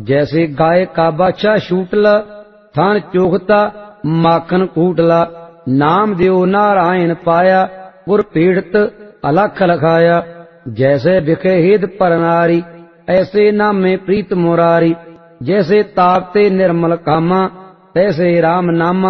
जैसे गाय का बाछा छूटला, थान चोखता माखन कूटला। नाम दियो नारायण पाया, उर पीड़ित अलख लखाया। जैसे बिखे हिद पर नारी, ऐसे नामे प्रीत मुरारी। जैसे ताकते निर्मल कामा, तैसे राम नामा